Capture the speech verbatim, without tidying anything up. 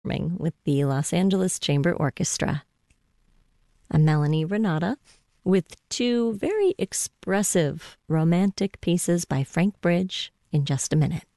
performing with the Los Angeles Chamber Orchestra. I'm Melanie Renata with two very expressive romantic pieces by Frank Bridge in just a minute.